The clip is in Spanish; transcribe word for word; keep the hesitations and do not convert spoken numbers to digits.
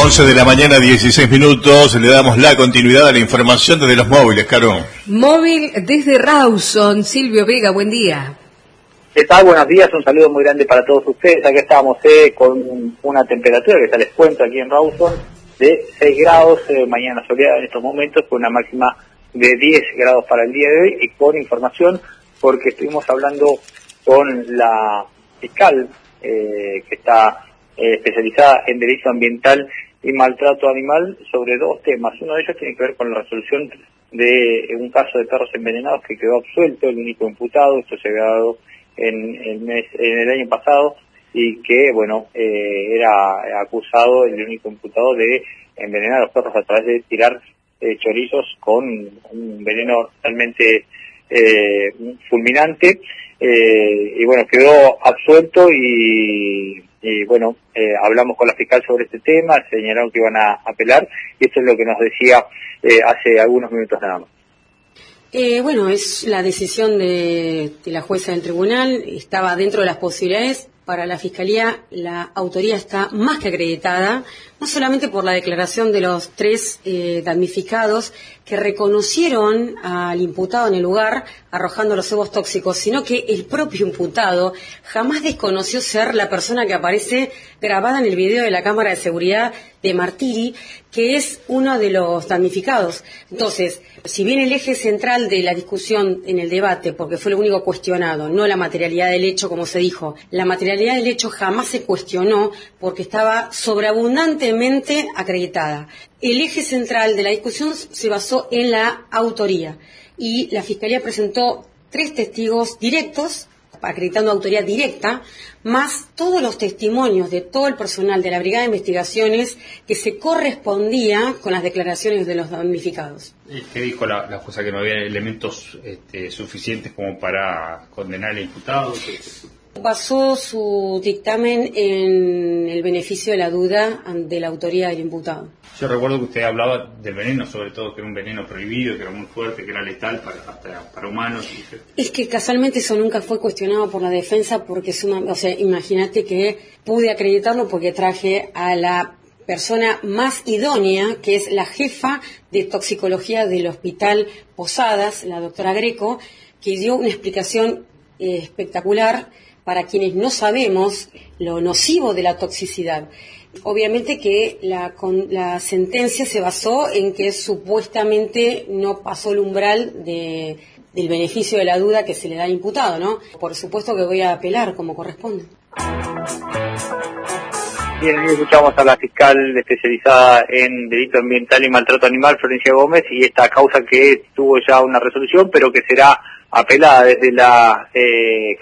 once de la mañana, dieciséis minutos, le damos la continuidad a la información desde los móviles, Caro. Móvil desde Rawson, Silvio Vega, buen día. ¿Qué tal? Buenos días, un saludo muy grande para todos ustedes. Aquí estamos eh, con una temperatura que ya les cuento aquí en Rawson de seis grados, eh, mañana soleada en estos momentos, con una máxima de diez grados para el día de hoy, y con información porque estuvimos hablando con la fiscal eh, que está eh, especializada en derecho ambiental y maltrato animal sobre dos temas. Uno de ellos tiene que ver con la resolución de un caso de perros envenenados que quedó absuelto, el único imputado. Esto se había dado en el mes, en el año pasado, y que, bueno, eh, era acusado el único imputado de envenenar a los perros a través de tirar eh, chorizos con un veneno realmente eh, fulminante, eh, y bueno, quedó absuelto y, y bueno, eh, hablamos con la fiscal sobre este tema, señalaron que iban a apelar, y esto es lo que nos decía eh, hace algunos minutos nada más. Eh, bueno, es la decisión de, de la jueza del tribunal, estaba dentro de las posibilidades. Para la Fiscalía la autoría está más que acreditada, no solamente por la declaración de los tres eh, damnificados que reconocieron al imputado en el lugar arrojando los cebos tóxicos, sino que el propio imputado jamás desconoció ser la persona que aparece grabada en el video de la cámara de seguridad de Martiri, que es uno de los damnificados. Entonces, si bien el eje central de la discusión en el debate, porque fue lo único cuestionado, no la materialidad del hecho, como se dijo, la materialidad del hecho jamás se cuestionó porque estaba sobreabundantemente acreditada. El eje central de la discusión se basó en la autoría, y la Fiscalía presentó tres testigos directos, acreditando autoría directa, más todos los testimonios de todo el personal de la Brigada de Investigaciones que se correspondía con las declaraciones de los damnificados. ¿Qué dijo la, la jueza? ¿Que no había elementos este, suficientes como para condenar al imputado? Basó su dictamen en el beneficio de la duda de la autoría del imputado. Yo recuerdo que usted hablaba del veneno, sobre todo que era un veneno prohibido, que era muy fuerte, que era letal para, hasta para humanos. Es que casualmente eso nunca fue cuestionado por la defensa, porque es una, o sea, imagínate que pude acreditarlo porque traje a la persona más idónea, que es la jefa de toxicología del Hospital Posadas, la doctora Greco, que dio una explicación eh, espectacular para quienes no sabemos lo nocivo de la toxicidad. Obviamente que la, con, la sentencia se basó en que supuestamente no pasó el umbral de, del beneficio de la duda que se le da al imputado, ¿no? Por supuesto que voy a apelar como corresponde. Bien, hoy escuchamos a la fiscal especializada en delito ambiental y maltrato animal, Florencia Gómez, y esta causa que tuvo ya una resolución, pero que será apelada desde la eh,